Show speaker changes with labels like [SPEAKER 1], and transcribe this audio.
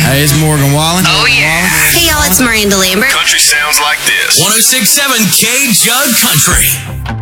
[SPEAKER 1] Hey, it's Morgan Wallen.
[SPEAKER 2] Oh, yeah.
[SPEAKER 3] Hey, y'all, it's Miranda Lambert.
[SPEAKER 4] Country sounds like this.
[SPEAKER 5] 106.7 K Jug Country.